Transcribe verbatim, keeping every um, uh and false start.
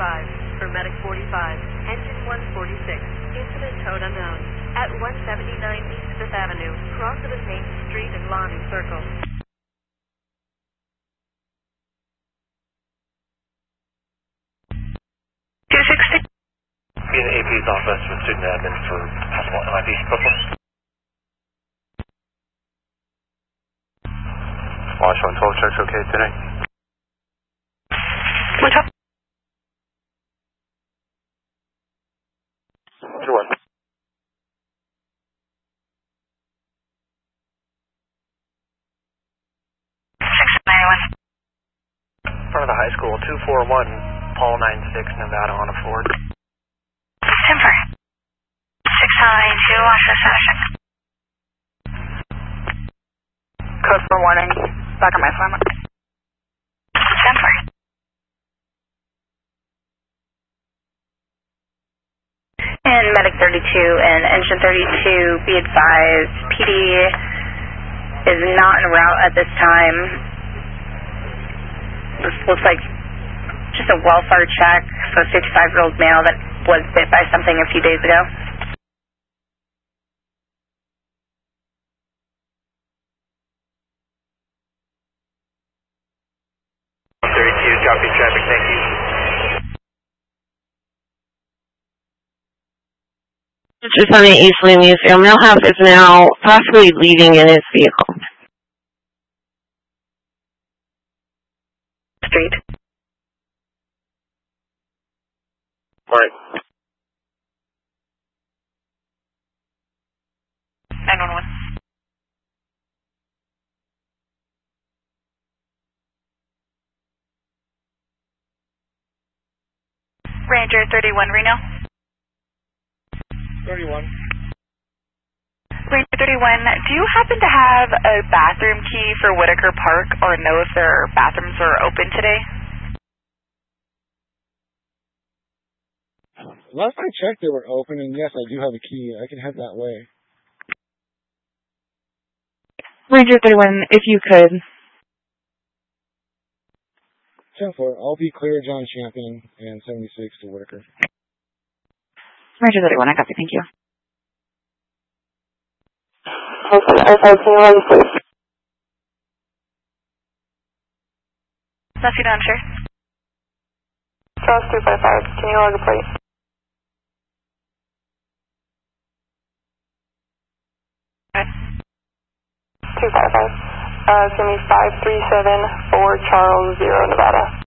five. For Medic forty-five, Engine one forty-six. Incident code unknown. At one seventy-nine East fifth Avenue, cross of Main Street and Lonnie Circle. two sixty. Be in the A P's office with student admin for possible M I P proposal. Watch one twelve, checks okay today. What's up? Two one. six ninety-one. In front of the high school, two four one, Paul nine six, Nevada on a Ford. Simper. six nine two, watch this action. Code for warning. Back on my phone. Simper. And Medic thirty-two and Engine thirty-two, be advised, P D is not en route at this time. This looks like just a welfare check for a fifty-five-year-old male that was bit by something a few days ago. thirty-two, copy traffic, thank you. Just on the Eastleigh Museum. Millhouse is now possibly leaving in his vehicle. Street. Right. nine one one. Ranger thirty-one, Reno. thirty-one. Ranger thirty-one, do you happen to have a bathroom key for Whitaker Park or know if their bathrooms are open today? Last I checked, they were open, and yes, I do have a key. I can head that way. Ranger thirty-one, if you could. ten four, I'll be clear, John Champion, and seventy-six to Whitaker. Ranger thirty-one, I copy, thank you. Okay, I five, can you run, please? Leslie Doncher. Cross two five five, can you log a plate? Okay. two five five, uh, give me five three seven four Charles zero Nevada.